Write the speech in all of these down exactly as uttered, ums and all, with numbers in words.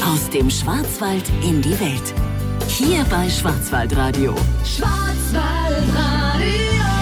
Aus dem Schwarzwald in die Welt. Hier bei Schwarzwaldradio. Schwarzwaldradio.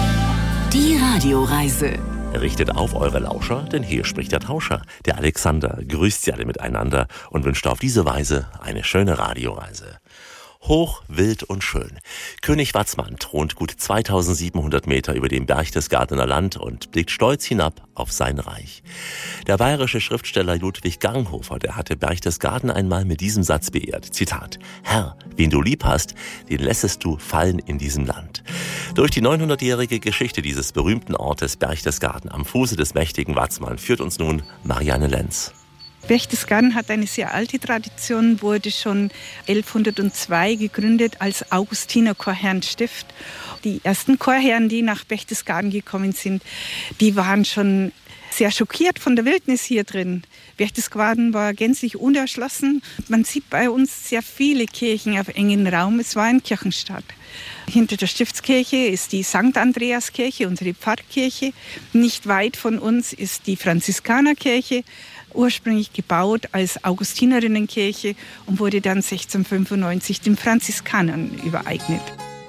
Die Radioreise. Richtet auf eure Lauscher, denn hier spricht der Tauscher. Der Alexander grüßt sie alle miteinander und wünscht auf diese Weise eine schöne Radioreise. Hoch, wild und schön. König Watzmann thront gut zweitausendsiebenhundert Meter über dem Berchtesgadener Land und blickt stolz hinab auf sein Reich. Der bayerische Schriftsteller Ludwig Ganghofer, der hatte Berchtesgaden einmal mit diesem Satz beehrt. Zitat: Herr, wen du lieb hast, den lässest du fallen in diesem Land. Durch die neunhundertjährige Geschichte dieses berühmten Ortes Berchtesgaden am Fuße des mächtigen Watzmann führt uns nun Marianne Lenz. Berchtesgaden hat eine sehr alte Tradition, wurde schon elfhundertzwei gegründet als Augustiner-Chorherrenstift. Die ersten Chorherren, die nach Berchtesgaden gekommen sind, die waren schon sehr schockiert von der Wildnis hier drin. Berchtesgaden war gänzlich unerschlossen. Man sieht bei uns sehr viele Kirchen auf engem Raum. Es war eine Kirchenstadt. Hinter der Stiftskirche ist die Sankt Andreaskirche, unsere Pfarrkirche. Nicht weit von uns ist die Franziskanerkirche, ursprünglich gebaut als Augustinerinnenkirche und wurde dann sechzehnhundertfünfundneunzig den Franziskanern übereignet.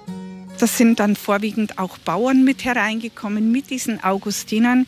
Das sind dann vorwiegend auch Bauern mit hereingekommen, mit diesen Augustinern,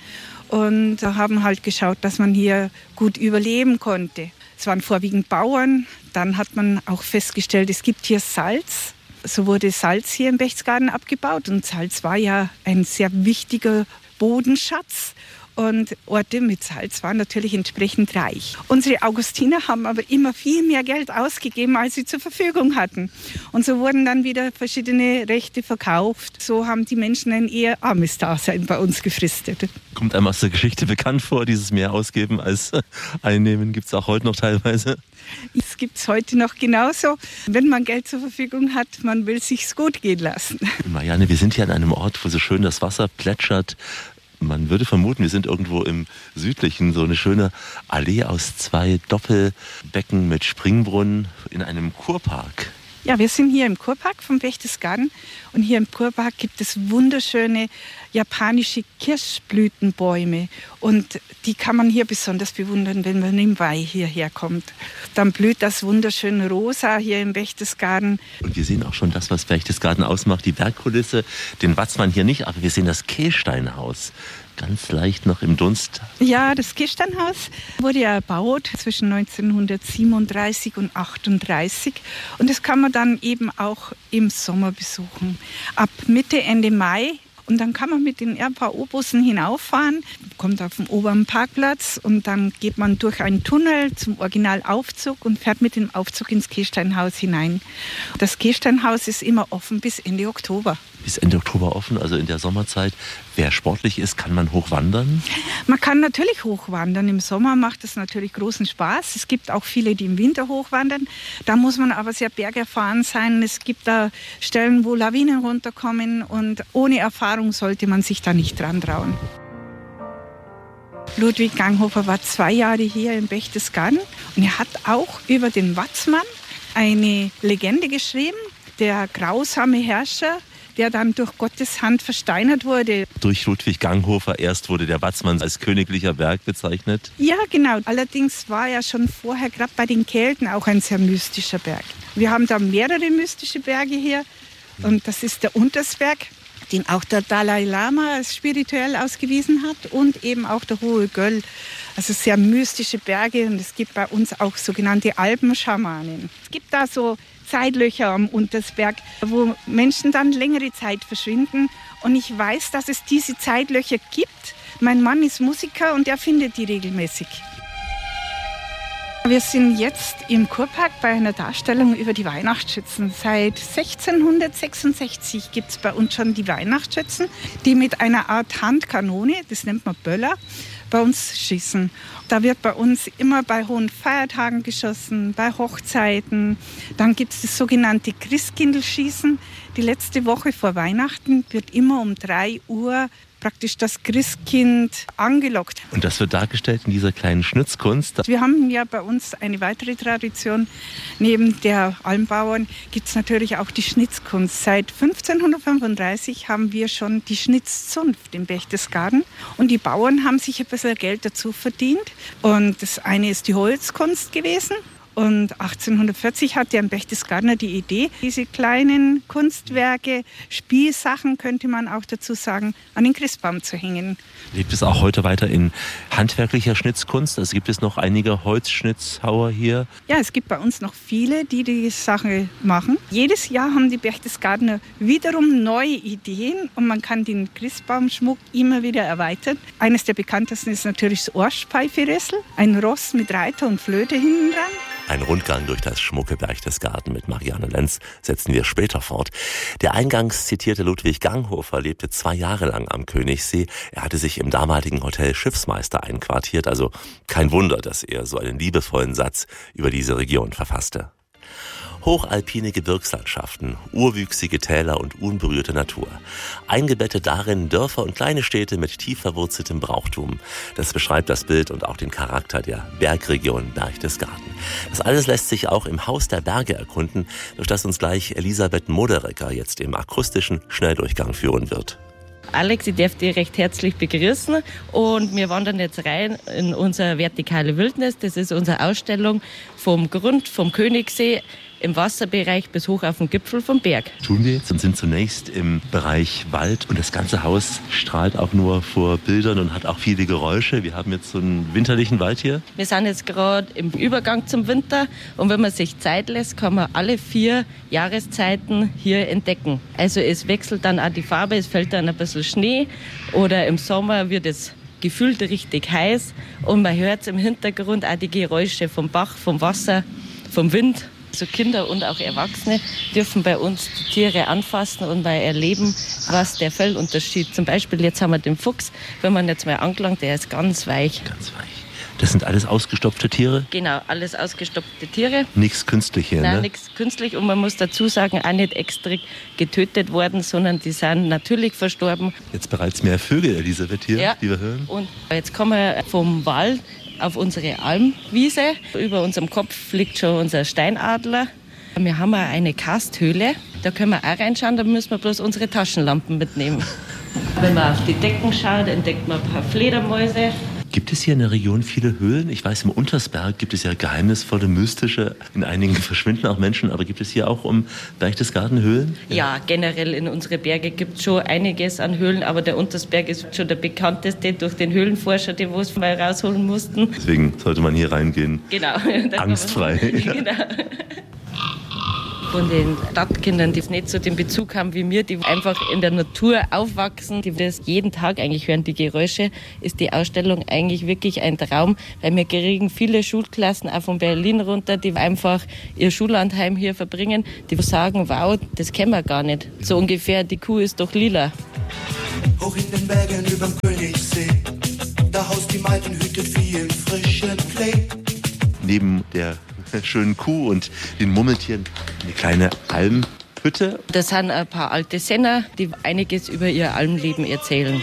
und haben halt geschaut, dass man hier gut überleben konnte. Es waren vorwiegend Bauern. Dann hat man auch festgestellt, es gibt hier Salz. So wurde Salz hier im Berchtesgaden abgebaut, und Salz war ja ein sehr wichtiger Bodenschatz. Und Orte mit Salz waren natürlich entsprechend reich. Unsere Augustiner haben aber immer viel mehr Geld ausgegeben, als sie zur Verfügung hatten. Und so wurden dann wieder verschiedene Rechte verkauft. So haben die Menschen ein eher armes Dasein bei uns gefristet. Kommt einem aus der Geschichte bekannt vor, dieses mehr ausgeben als einnehmen, gibt es auch heute noch teilweise? Es gibt es heute noch genauso. Wenn man Geld zur Verfügung hat, man will es sich gut gehen lassen. Marianne, wir sind hier an einem Ort, wo so schön das Wasser plätschert. Man würde vermuten, wir sind irgendwo im Südlichen, so eine schöne Allee aus zwei Doppelbecken mit Springbrunnen in einem Kurpark. Ja, wir sind hier im Kurpark von Berchtesgaden, und hier im Kurpark gibt es wunderschöne japanische Kirschblütenbäume, und die kann man hier besonders bewundern, wenn man im Mai hierher kommt. Dann blüht das wunderschön rosa hier im Berchtesgaden. Und wir sehen auch schon das, was Berchtesgaden ausmacht, die Bergkulisse, den Watzmann hier nicht, aber wir sehen das Kehlsteinhaus. Ganz leicht noch im Dunst. Ja, das Kehlsteinhaus wurde ja erbaut zwischen neunzehnhundertsiebenunddreißig und achtunddreißig. Und das kann man dann eben auch im Sommer besuchen. Ab Mitte, Ende Mai. Und dann kann man mit den R V O-Bussen hinauffahren, kommt auf den oberen Parkplatz, und dann geht man durch einen Tunnel zum Originalaufzug und fährt mit dem Aufzug ins Kehlsteinhaus hinein. Das Kehlsteinhaus ist immer offen bis Ende Oktober. Bis Ende Oktober offen, also in der Sommerzeit. Wer sportlich ist, kann man hochwandern? Man kann natürlich hochwandern. Im Sommer macht es natürlich großen Spaß. Es gibt auch viele, die im Winter hochwandern. Da muss man aber sehr bergerfahren sein. Es gibt da Stellen, wo Lawinen runterkommen, und ohne Erfahrung sollte man sich da nicht dran trauen. Ludwig Ganghofer war zwei Jahre hier in Berchtesgaden, und er hat auch über den Watzmann eine Legende geschrieben, der grausame Herrscher, der dann durch Gottes Hand versteinert wurde. Durch Ludwig Ganghofer erst wurde der Watzmann als königlicher Berg bezeichnet? Ja, genau. Allerdings war er schon vorher, gerade bei den Kelten, auch ein sehr mystischer Berg. Wir haben da mehrere mystische Berge hier, und das ist der Untersberg, den auch der Dalai Lama als spirituell ausgewiesen hat, und eben auch der Hohe Göll. Also sehr mystische Berge, und es gibt bei uns auch sogenannte Alpenschamanen. Es gibt da so Zeitlöcher am Untersberg, wo Menschen dann längere Zeit verschwinden. Und ich weiß, dass es diese Zeitlöcher gibt. Mein Mann ist Musiker, und er findet die regelmäßig. Wir sind jetzt im Kurpark bei einer Darstellung über die Weihnachtsschützen. Seit sechzehnhundertsechsundsechzig gibt es bei uns schon die Weihnachtsschützen, die mit einer Art Handkanone, das nennt man Böller, bei uns schießen. Da wird bei uns immer bei hohen Feiertagen geschossen, bei Hochzeiten. Dann gibt es das sogenannte Christkindlschießen. Die letzte Woche vor Weihnachten wird immer um drei Uhr praktisch das Christkind angelockt. Und das wird dargestellt in dieser kleinen Schnitzkunst? Wir haben ja bei uns eine weitere Tradition. Neben der Almbauern gibt es natürlich auch die Schnitzkunst. Seit fünfzehnhundertfünfunddreißig haben wir schon die Schnitzzunft in Berchtesgaden. Und die Bauern haben sich ein bisschen Geld dazu verdient. Und das eine ist die Holzkunst gewesen. Und achtzehnhundertvierzig hatte Jan Berchtesgadener die Idee, diese kleinen Kunstwerke, Spielsachen könnte man auch dazu sagen, an den Christbaum zu hängen. Lebt es auch heute weiter in handwerklicher Schnitzkunst? Also gibt es noch einige Holzschnitzhauer hier? Ja, es gibt bei uns noch viele, die die Sache machen. Jedes Jahr haben die Berchtesgadener wiederum neue Ideen und man kann den Christbaumschmuck immer wieder erweitern. Eines der bekanntesten ist natürlich das Orschpfeiferessel, ein Ross mit Reiter und Flöte hinten dran. Ein Rundgang durch das schmucke Berchtesgaden mit Marianne Lenz setzen wir später fort. Der eingangs zitierte Ludwig Ganghofer lebte zwei Jahre lang am Königssee. Er hatte sich im damaligen Hotel Schiffsmeister einquartiert, also kein Wunder, dass er so einen liebevollen Satz über diese Region verfasste. Hochalpine Gebirgslandschaften, urwüchsige Täler und unberührte Natur. Eingebettet darin Dörfer und kleine Städte mit tief verwurzeltem Brauchtum. Das beschreibt das Bild und auch den Charakter der Bergregion Berchtesgaden. Das alles lässt sich auch im Haus der Berge erkunden, durch das uns gleich Elisabeth Moderecker jetzt im akustischen Schnelldurchgang führen wird. Alex, ich darf dich recht herzlich begrüßen und wir wandern jetzt rein in unsere vertikale Wildnis. Das ist unsere Ausstellung vom Grund, vom Königssee im Wasserbereich bis hoch auf den Gipfel vom Berg. Tun wir jetzt und sind zunächst im Bereich Wald und das ganze Haus strahlt auch nur vor Bildern und hat auch viele Geräusche. Wir haben jetzt so einen winterlichen Wald hier. Wir sind jetzt gerade im Übergang zum Winter und wenn man sich Zeit lässt, kann man alle vier Jahreszeiten hier entdecken. Also es wechselt dann auch die Farbe, es fällt dann ein bisschen Schnee oder im Sommer wird es gefühlt richtig heiß und man hört im Hintergrund auch die Geräusche vom Bach, vom Wasser, vom Wind. So Kinder und auch Erwachsene dürfen bei uns die Tiere anfassen und mal erleben, was der Fellunterschied. Zum Beispiel jetzt haben wir den Fuchs, wenn man jetzt mal angelangt, der ist ganz weich. Ganz weich. Das sind alles ausgestopfte Tiere? Genau, alles ausgestopfte Tiere. Nichts künstlich hier, Nein, ne? nichts künstlich und man muss dazu sagen, auch nicht extra getötet worden, sondern die sind natürlich verstorben. Jetzt bereits mehr Vögel, Elisabeth, hier, ja. die wir hören. Und jetzt kommen wir vom Wald auf unsere Almwiese. Über unserem Kopf liegt schon unser Steinadler. Wir haben auch eine Karsthöhle. Da können wir auch reinschauen, da müssen wir bloß unsere Taschenlampen mitnehmen. Wenn man auf die Decken schaut, entdeckt man ein paar Fledermäuse. Gibt es hier in der Region viele Höhlen? Ich weiß, im Untersberg gibt es ja geheimnisvolle, mystische, in einigen verschwinden auch Menschen, aber gibt es hier auch um Berchtesgaden Höhlen? Ja, ja, generell in unsere Berge gibt es schon einiges an Höhlen, aber der Untersberg ist schon der bekannteste durch den Höhlenforscher, den wir es mal rausholen mussten. Deswegen sollte man hier reingehen. Genau. Angstfrei. Genau. Von den Stadtkindern, die nicht so den Bezug haben wie wir, die einfach in der Natur aufwachsen, die das jeden Tag eigentlich hören, die Geräusche, ist die Ausstellung eigentlich wirklich ein Traum, weil wir kriegen viele Schulklassen auch von Berlin runter, die einfach ihr Schullandheim hier verbringen, die sagen, wow, das kennen wir gar nicht. So ungefähr, die Kuh ist doch lila. Hoch in den Bergen überm Königssee, da haust die Maiden hütet vielen frischen Klee. Neben der schönen Kuh und den Murmeltieren eine kleine Almhütte. Das sind ein paar alte Senner, die einiges über ihr Almleben erzählen.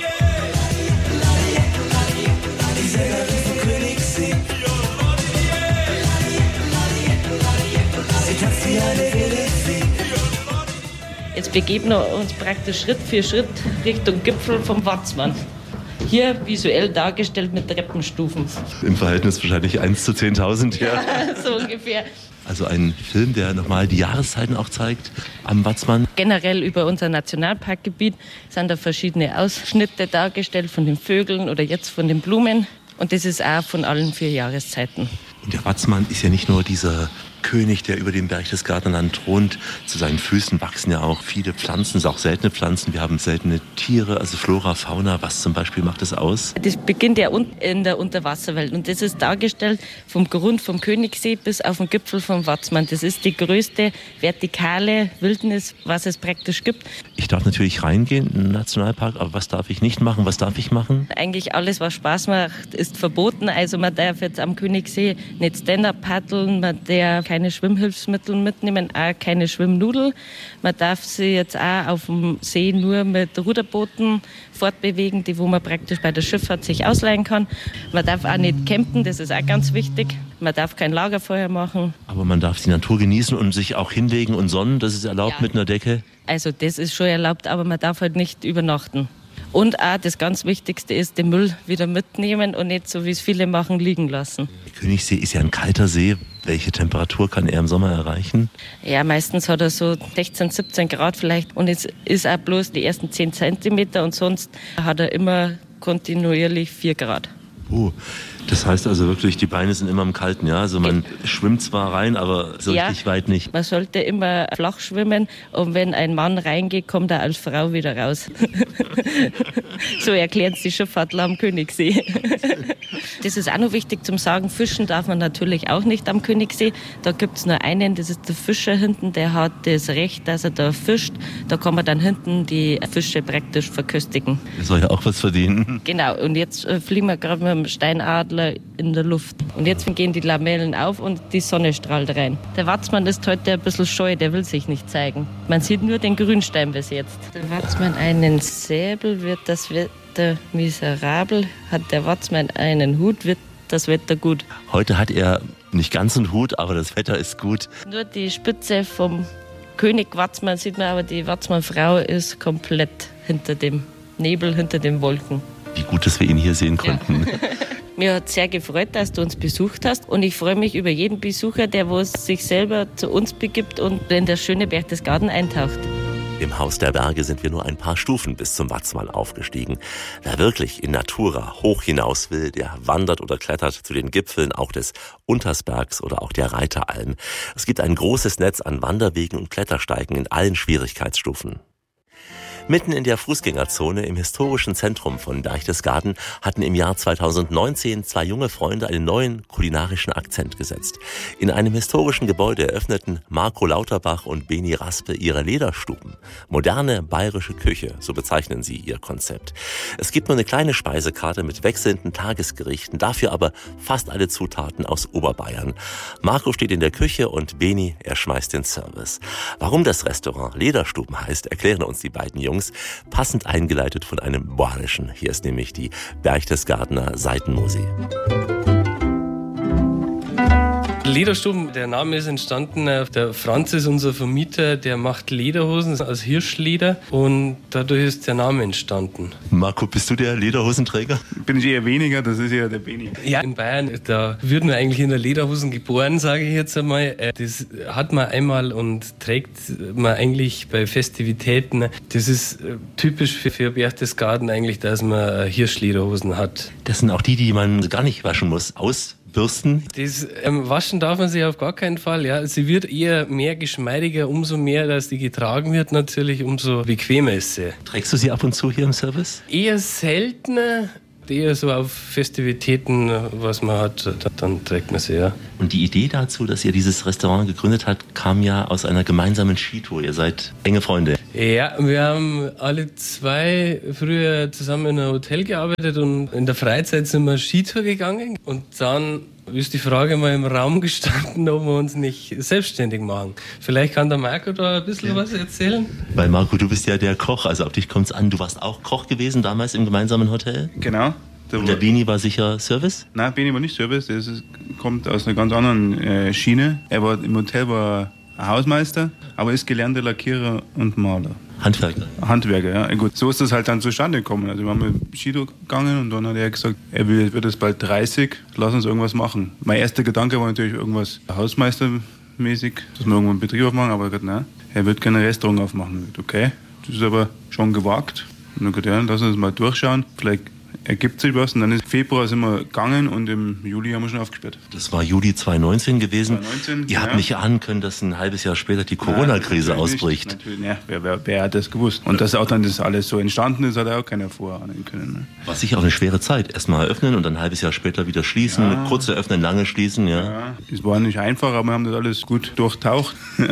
Jetzt begeben wir uns praktisch Schritt für Schritt Richtung Gipfel vom Watzmann. Hier visuell dargestellt mit Treppenstufen. Im Verhältnis wahrscheinlich eins zu zehntausend, ja. So ungefähr. Also ein Film, der nochmal die Jahreszeiten auch zeigt am Watzmann. Generell über unser Nationalparkgebiet sind da verschiedene Ausschnitte dargestellt von den Vögeln oder jetzt von den Blumen. Und das ist auch von allen vier Jahreszeiten. Und der Watzmann ist ja nicht nur dieser König, der über dem Berchtesgadenland thront. Zu seinen Füßen wachsen ja auch viele Pflanzen, auch seltene Pflanzen. Wir haben seltene Tiere, also Flora, Fauna. Was zum Beispiel macht das aus? Das beginnt ja in der Unterwasserwelt und das ist dargestellt vom Grund vom Königssee bis auf den Gipfel vom Watzmann. Das ist die größte vertikale Wildnis, was es praktisch gibt. Ich darf natürlich reingehen in den Nationalpark, aber was darf ich nicht machen? Was darf ich machen? Eigentlich alles, was Spaß macht, ist verboten. Also man darf jetzt am Königssee nicht Stand-up paddeln, man darf keine Schwimmhilfsmittel mitnehmen, auch keine Schwimmnudel. Man darf sich jetzt auch auf dem See nur mit Ruderbooten fortbewegen, die wo man praktisch bei der Schifffahrt sich ausleihen kann. Man darf auch nicht campen, das ist auch ganz wichtig. Man darf kein Lagerfeuer machen. Aber man darf die Natur genießen und sich auch hinlegen und sonnen, das ist erlaubt ja. Mit einer Decke? Also das ist schon erlaubt, aber man darf halt nicht übernachten. Und auch das ganz Wichtigste ist, den Müll wieder mitnehmen und nicht so, wie es viele machen, liegen lassen. Der Königssee ist ja ein kalter See. Welche Temperatur kann er im Sommer erreichen? Ja, meistens hat er so sechzehn, siebzehn Grad vielleicht. Und es ist auch bloß die ersten zehn Zentimeter und sonst hat er immer kontinuierlich vier Grad. Oh, das heißt also wirklich, die Beine sind immer im Kalten, ja? Also man ja. schwimmt zwar rein, aber so ja, richtig weit nicht. Man sollte immer flach schwimmen und wenn ein Mann reingeht, kommt er als Frau wieder raus. So erklären es die Schifffahrtler am Königssee. Das ist auch noch wichtig zum Sagen, fischen darf man natürlich auch nicht am Königssee. Da gibt es nur einen, das ist der Fischer hinten, der hat das Recht, dass er da fischt. Da kann man dann hinten die Fische praktisch verköstigen. Das soll ja auch was verdienen. Genau, und jetzt äh, fliegen wir gerade mit dem Steinadler in der Luft. Und jetzt gehen die Lamellen auf und die Sonne strahlt rein. Der Watzmann ist heute ein bisschen scheu, der will sich nicht zeigen. Man sieht nur den Grünstein bis jetzt. Der Watzmann einen Säbel, wird das Wetter miserabel. Hat der Watzmann einen Hut, wird das Wetter gut. Heute hat er nicht ganz einen Hut, aber das Wetter ist gut. Nur die Spitze vom König Watzmann sieht man, aber die Watzmann-Frau ist komplett hinter dem Nebel, hinter den Wolken. Wie gut, dass wir ihn hier sehen konnten. Ja. Mir hat sehr gefreut, dass du uns besucht hast und ich freue mich über jeden Besucher, der wo sich selber zu uns begibt und in das schöne Berchtesgaden eintaucht. Im Haus der Berge sind wir nur ein paar Stufen bis zum Watzmann aufgestiegen. Wer wirklich in Natura hoch hinaus will, der wandert oder klettert zu den Gipfeln auch des Untersbergs oder auch der Reiteralm. Es gibt ein großes Netz an Wanderwegen und Klettersteigen in allen Schwierigkeitsstufen. Mitten in der Fußgängerzone im historischen Zentrum von Berchtesgaden hatten im Jahr zweitausendneunzehn zwei junge Freunde einen neuen kulinarischen Akzent gesetzt. In einem historischen Gebäude eröffneten Marco Lauterbach und Beni Raspe ihre Lederstuben. Moderne bayerische Küche, so bezeichnen sie ihr Konzept. Es gibt nur eine kleine Speisekarte mit wechselnden Tagesgerichten, dafür aber fast alle Zutaten aus Oberbayern. Marco steht in der Küche und Beni, er schmeißt den Service. Warum das Restaurant Lederstuben heißt, erklären uns die beiden Jungs. Passend eingeleitet von einem Boarischen. Hier ist nämlich die Berchtesgadener Seitenmusik. Lederstuben, der Name ist entstanden, der Franz ist unser Vermieter, der macht Lederhosen aus Hirschleder und dadurch ist der Name entstanden. Marco, bist du der Lederhosenträger? Bin ich eher weniger, das ist eher der Beni. Ja, in Bayern, da wird man eigentlich in der Lederhosen geboren, sage ich jetzt einmal. Das hat man einmal und trägt man eigentlich bei Festivitäten. Das ist typisch für, für Berchtesgaden eigentlich, dass man Hirschlederhosen hat. Das sind auch die, die man gar nicht waschen muss, aus Bürsten? Das ähm, waschen darf man sie auf gar keinen Fall. Ja. Sie wird eher mehr geschmeidiger, umso mehr, dass die getragen wird, natürlich, umso bequemer ist sie. Trägst du sie ab und zu hier im Service? Eher seltener, eher so auf Festivitäten, was man hat, dann trägt man sie, ja. Und die Idee dazu, dass ihr dieses Restaurant gegründet habt, kam ja aus einer gemeinsamen Skitour. Ihr seid enge Freunde. Ja, wir haben alle zwei früher zusammen in einem Hotel gearbeitet und in der Freizeit sind wir Skitour gegangen. Und dann ist die Frage mal im Raum gestanden, ob wir uns nicht selbstständig machen. Vielleicht kann der Marco da ein bisschen ja. was erzählen. Weil Marco, du bist ja der Koch, also auf dich kommt es an. Du warst auch Koch gewesen damals im gemeinsamen Hotel? Genau. Der Und der Beni war sicher Service? Nein, Beni war nicht Service. Das ist, kommt aus einer ganz anderen äh, Schiene. Er war im Hotel war Hausmeister, aber ist gelernter Lackierer und Maler. Handwerker? Handwerker, ja. Gut, so ist das halt dann zustande gekommen. Also wir haben mit Skitour gegangen und dann hat er gesagt, er will, wird jetzt bald dreißig, lass uns irgendwas machen. Mein erster Gedanke war natürlich irgendwas hausmeistermäßig, dass wir irgendwo einen Betrieb aufmachen, aber er hat gesagt, nein, er wird keine Restaurant aufmachen. Okay, das ist aber schon gewagt. Und dann hat er gesagt, ja, lass uns mal durchschauen, vielleicht ergibt sich was. Und dann ist Februar sind wir gegangen und im Juli haben wir schon aufgesperrt. Das war Juli zweitausendneunzehn gewesen. zweitausendneunzehn, Ihr habt ja. nicht ahnen können, dass ein halbes Jahr später die Corona-Krise Nein, ausbricht. Natürlich, ja, wer, wer, wer hat das gewusst? Und dass auch dann das alles so entstanden ist, hat auch keiner vorahnen können. Ne? War sicher auch eine schwere Zeit. Erstmal eröffnen und dann ein halbes Jahr später wieder schließen. Ja. Kurz eröffnen, lange schließen. Ja. Ja, es war nicht einfach, aber wir haben das alles gut durchtaucht.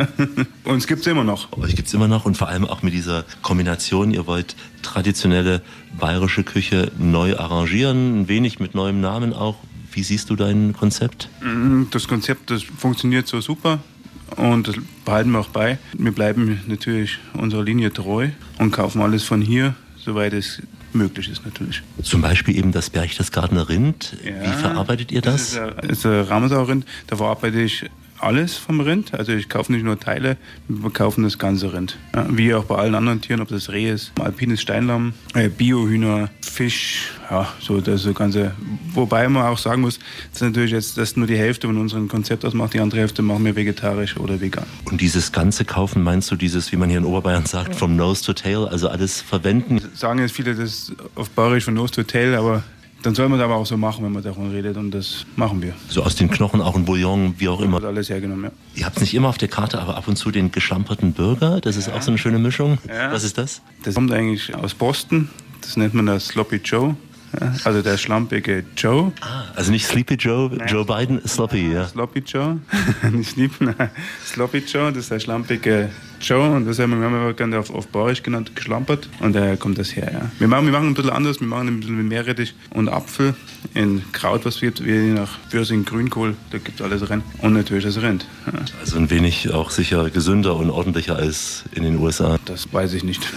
Und es gibt es immer noch. Euch gibt es immer noch und vor allem auch mit dieser Kombination. Ihr wollt traditionelle bayerische Küche neu arrangieren, ein wenig mit neuem Namen auch. Wie siehst du dein Konzept? Das Konzept, das funktioniert so super und das behalten wir auch bei. Wir bleiben natürlich unserer Linie treu und kaufen alles von hier, soweit es möglich ist natürlich. Zum Beispiel eben das Berchtesgadener Rind. Ja, wie verarbeitet ihr das? Das ist ein, ein Ramsau-Rind. Da verarbeite ich alles vom Rind. Also ich kaufe nicht nur Teile, wir kaufen das ganze Rind. Ja, wie auch bei allen anderen Tieren, ob das Reh ist, alpines Steinlamm, äh, Biohühner, Fisch, ja, so das so ganze. Wobei man auch sagen muss, das ist natürlich jetzt das nur die Hälfte von unserem Konzept ausmacht, die andere Hälfte machen wir vegetarisch oder vegan. Und dieses ganze Kaufen, meinst du dieses, wie man hier in Oberbayern sagt, vom Nose to Tail, also alles verwenden? Sagen jetzt viele, das ist auf Bayerisch von Nose to Tail, aber dann soll man es aber auch so machen, wenn man davon redet, und das machen wir. So aus den Knochen auch ein Bouillon, wie auch immer. Das alles hergenommen, ja. Ihr habt nicht immer auf der Karte, aber ab und zu den geschlamperten Burger, das ist ja auch so eine schöne Mischung. Ja. Was ist das? Das kommt eigentlich aus Boston, das nennt man das Sloppy Joe. Ja, also der schlampige Joe. Ah, also nicht Sleepy Joe, nein. Joe Biden, Sloppy, ja. Sloppy Joe, nicht Sleepy, nein. Sloppy Joe, das ist der schlampige Joe, und das haben wir, wir haben gerne auf, auf Bayerisch genannt, geschlampert, und daher kommt das her, ja. Wir machen, wir machen ein bisschen anders, wir machen ein bisschen mit Meerrettich und Apfel in Kraut, was wird, wie nach Würsing, Grünkohl, da gibt es alles drin, und natürlich das Rind. Ja. Also ein wenig auch sicher gesünder und ordentlicher als in den U S A. Das weiß ich nicht.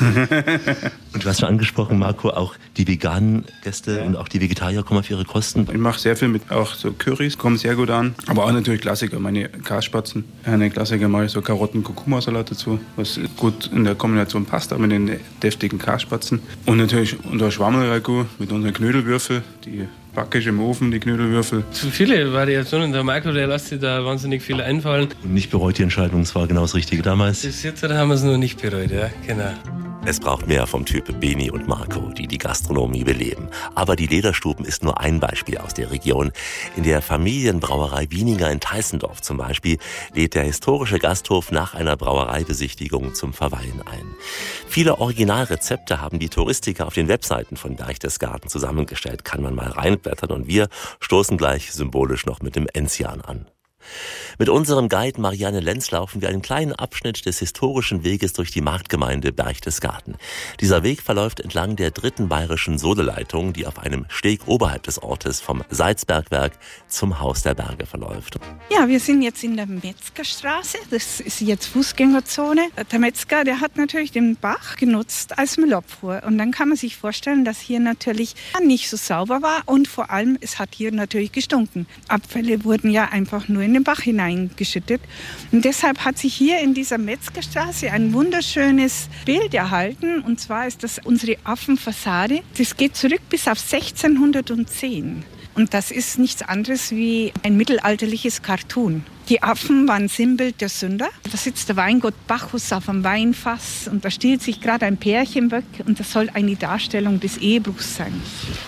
Und du hast schon angesprochen, Marco, auch die veganen Gäste, ja, und auch die Vegetarier kommen auf ihre Kosten. Ich mache sehr viel mit auch so Currys, kommen sehr gut an, aber auch natürlich Klassiker, meine Kasspatzen. Eine Klassiker mache ich so Karotten-Kurkuma-Salat dazu, was gut in der Kombination passt, auch mit den deftigen Kasspatzen. Und natürlich unser Schwammerl-Ragout mit unseren Knödelwürfel, die backe ich im Ofen, die Knödelwürfel. Zu viele Variationen, der Marco, der lässt sich da wahnsinnig viel einfallen. Und nicht bereut die Entscheidung, es war genau das Richtige damals? Bis jetzt haben wir es noch nicht bereut, ja, genau. Es braucht mehr vom Typ Beni und Marco, die die Gastronomie beleben. Aber die Lederstuben ist nur ein Beispiel aus der Region. In der Familienbrauerei Wieninger in Teissendorf zum Beispiel lädt der historische Gasthof nach einer Brauereibesichtigung zum Verweilen ein. Viele Originalrezepte haben die Touristiker auf den Webseiten von Berchtesgaden zusammengestellt. Kann man mal reinblättern, und wir stoßen gleich symbolisch noch mit dem Enzian an. Mit unserem Guide Marianne Lenz laufen wir einen kleinen Abschnitt des historischen Weges durch die Marktgemeinde Berchtesgaden. Dieser Weg verläuft entlang der dritten bayerischen Sohleleitung, die auf einem Steg oberhalb des Ortes vom Salzbergwerk zum Haus der Berge verläuft. Ja, wir sind jetzt in der Metzgerstraße. Das ist jetzt Fußgängerzone. Der Metzger, der hat natürlich den Bach genutzt als Müllabfuhr. Und dann kann man sich vorstellen, dass hier natürlich nicht so sauber war, und vor allem, es hat hier natürlich gestunken. Abfälle wurden ja einfach nur in den Bach hineingeschüttet. Und deshalb hat sich hier in dieser Metzgerstraße ein wunderschönes Bild erhalten. Und zwar ist das unsere Affenfassade. Das geht zurück bis auf sechzehnhundertzehn. Und das ist nichts anderes wie ein mittelalterliches Cartoon. Die Affen waren Sinnbild der Sünder. Da sitzt der Weingott Bacchus auf einem Weinfass, und da stiehlt sich gerade ein Pärchen weg, und das soll eine Darstellung des Ehebruchs sein.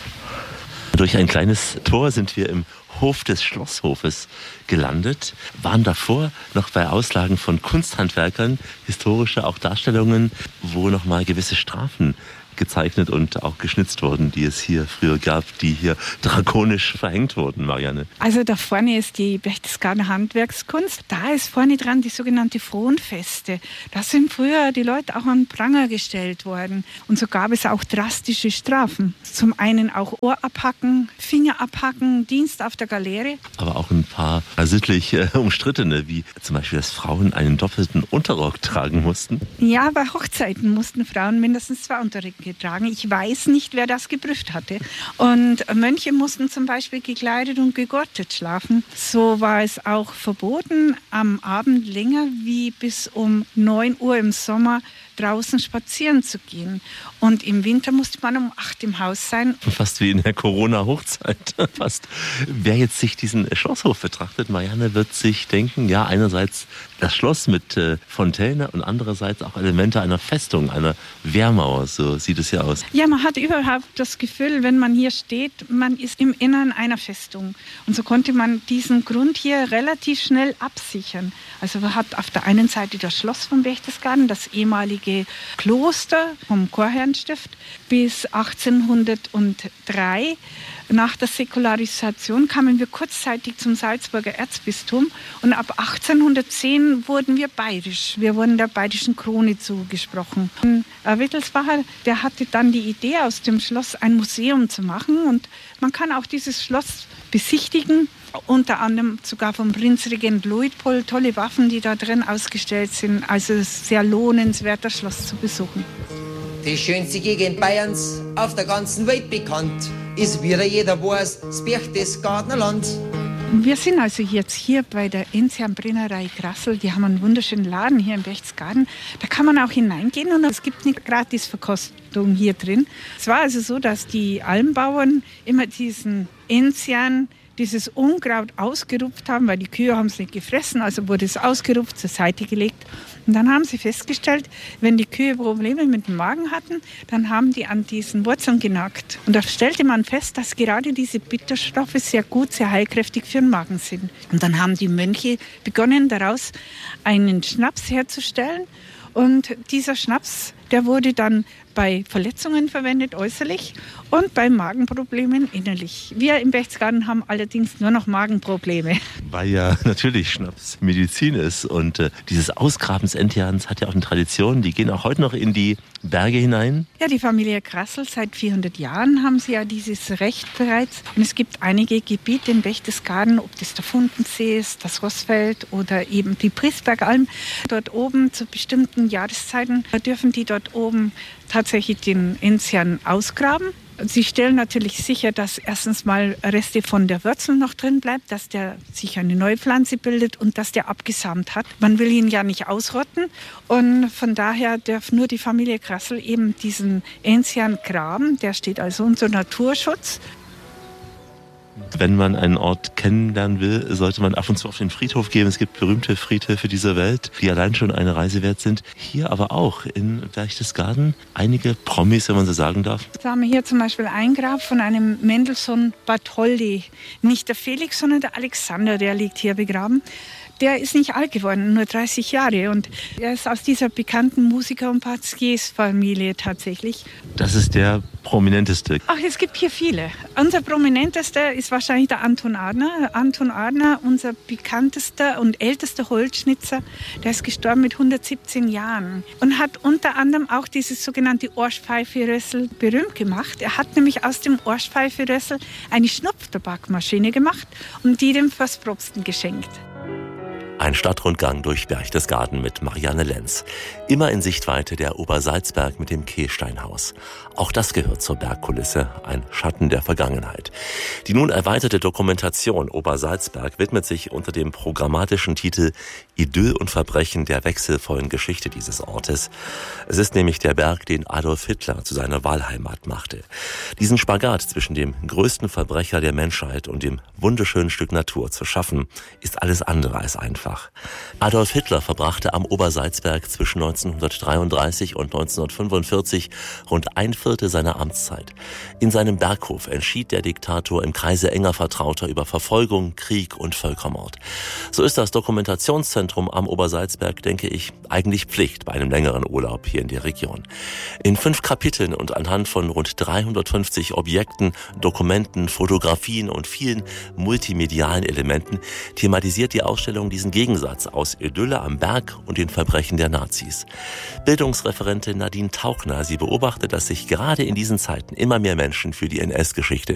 Durch ein kleines Tor sind wir im Hof des Schlosshofes gelandet, waren davor noch bei Auslagen von Kunsthandwerkern historische auch Darstellungen, wo noch mal gewisse Strafen gezeichnet und auch geschnitzt wurden, die es hier früher gab, die hier drakonisch verhängt wurden, Marianne. Also da vorne ist die Berchtesgadener Handwerkskunst. Da ist vorne dran die sogenannte Fronfeste. Da sind früher die Leute auch an Pranger gestellt worden. Und so gab es auch drastische Strafen. Zum einen auch Ohr abhacken, Finger abhacken, Dienst auf der Galeere. Aber auch ein paar sittlich äh, umstrittene, wie zum Beispiel, dass Frauen einen doppelten Unterrock tragen mussten. Ja, bei Hochzeiten mussten Frauen mindestens zwei Unterröcke tragen. Ich weiß nicht, wer das geprüft hatte. Und Mönche mussten zum Beispiel gekleidet und gegurtet schlafen. So war es auch verboten, am Abend länger wie bis um neun Uhr im Sommer draußen spazieren zu gehen. Und im Winter musste man um acht im Haus sein. Fast wie in der Corona-Hochzeit. Fast. Wer jetzt sich diesen Schlosshof betrachtet, Marianne, wird sich denken, ja, einerseits das Schloss mit äh, Fontäne und andererseits auch Elemente einer Festung, einer Wehrmauer. So sieht es ja aus. Ja, man hat überhaupt das Gefühl, wenn man hier steht, man ist im Innern einer Festung. Und so konnte man diesen Grund hier relativ schnell absichern. Also man hat auf der einen Seite das Schloss von Berchtesgaden, das ehemalige Kloster vom Chorherrenstift, bis achtzehnhundertdrei. Nach der Säkularisation kamen wir kurzzeitig zum Salzburger Erzbistum, und ab achtzehnhundertzehn wurden wir bayerisch. Wir wurden der bayerischen Krone zugesprochen. Wittelsbacher, der hatte dann die Idee, aus dem Schloss ein Museum zu machen, und man kann auch dieses Schloss besichtigen. Unter anderem sogar vom Prinzregent Luitpold, tolle Waffen, die da drin ausgestellt sind. Also es ist sehr lohnenswert, das Schloss zu besuchen. Die schönste Gegend Bayerns, auf der ganzen Welt bekannt, ist, wie jeder weiß, das Berchtesgadener Land. Wir sind also jetzt hier bei der Enzian-Brennerei Grassl. Die haben einen wunderschönen Laden hier im Berchtesgaden. Da kann man auch hineingehen und es gibt eine Gratisverkostung hier drin. Es war also so, dass die Almbauern immer diesen Enzian, dieses Unkraut ausgerupft haben, weil die Kühe haben es nicht gefressen, also wurde es ausgerupft, zur Seite gelegt. Und dann haben sie festgestellt, wenn die Kühe Probleme mit dem Magen hatten, dann haben die an diesen Wurzeln genagt. Und da stellte man fest, dass gerade diese Bitterstoffe sehr gut, sehr heilkräftig für den Magen sind. Und dann haben die Mönche begonnen, daraus einen Schnaps herzustellen. Und dieser Schnaps, der wurde dann bei Verletzungen verwendet, äußerlich, und bei Magenproblemen innerlich. Wir im Berchtesgaden haben allerdings nur noch Magenprobleme. Weil ja natürlich Schnaps Medizin ist und äh, dieses Ausgraben des Enzians hat ja auch eine Tradition. Die gehen auch heute noch in die Berge hinein. Ja, die Familie Grassl, seit vierhundert Jahren haben sie ja dieses Recht bereits. Und es gibt einige Gebiete im Berchtesgaden, ob das der Fundensee ist, das Rossfeld oder eben die Priesbergalm. Dort oben zu bestimmten Jahreszeiten dürfen die dort oben tatsächlich den Enzian ausgraben. Sie stellen natürlich sicher, dass erstens mal Reste von der Wurzel noch drin bleibt, dass der sich eine neue Pflanze bildet und dass der abgesamt hat. Man will ihn ja nicht ausrotten und von daher darf nur die Familie Grassl eben diesen Enzian graben. Der steht also unter Naturschutz. Wenn man einen Ort kennenlernen will, sollte man ab und zu auf den Friedhof gehen. Es gibt berühmte Friedhöfe dieser Welt, die allein schon eine Reise wert sind. Hier aber auch in Berchtesgaden einige Promis, wenn man so sagen darf. Da haben wir hier zum Beispiel ein Grab von einem Mendelssohn Bartholdy. Nicht der Felix, sondern der Alexander, der liegt hier begraben. Der ist nicht alt geworden, nur dreißig Jahre. Und er ist aus dieser bekannten Musiker- und Patiers-Familie tatsächlich. Das ist der prominenteste. Ach, es gibt hier viele. Unser prominentester ist wahrscheinlich der Anton Adner. Anton Adner, unser bekanntester und ältester Holzschnitzer, der ist gestorben mit hundertsiebzehn Jahren und hat unter anderem auch dieses sogenannte Ohrschpfeife-Rössel berühmt gemacht. Er hat nämlich aus dem Ohrschpfeife-Rössel eine Schnupftabakmaschine gemacht und die dem Fürstpropsten geschenkt. Ein Stadtrundgang durch Berchtesgaden mit Marianne Lenz. Immer in Sichtweite der Obersalzberg mit dem Kehlsteinhaus. Auch das gehört zur Bergkulisse, ein Schatten der Vergangenheit. Die nun erweiterte Dokumentation Obersalzberg widmet sich unter dem programmatischen Titel Idyll und Verbrechen der wechselvollen Geschichte dieses Ortes. Es ist nämlich der Berg, den Adolf Hitler zu seiner Wahlheimat machte. Diesen Spagat zwischen dem größten Verbrecher der Menschheit und dem wunderschönen Stück Natur zu schaffen, ist alles andere als einfach. Adolf Hitler verbrachte am Obersalzberg zwischen neunzehnhundertdreiunddreißig und neunzehnhundertfünfundvierzig rund ein Viertel seiner Amtszeit. In seinem Berghof entschied der Diktator im Kreise enger Vertrauter über Verfolgung, Krieg und Völkermord. So ist das Dokumentationszentrum am Obersalzberg, denke ich, eigentlich Pflicht bei einem längeren Urlaub hier in der Region. In fünf Kapiteln und anhand von rund dreihundertfünfzig Objekten, Dokumenten, Fotografien und vielen multimedialen Elementen thematisiert die Ausstellung diesen Gegensatz aus Idylle am Berg und den Verbrechen der Nazis. Bildungsreferentin Nadine Tauchner, sie beobachtet, dass sich gerade in diesen Zeiten immer mehr Menschen für die N S-Geschichte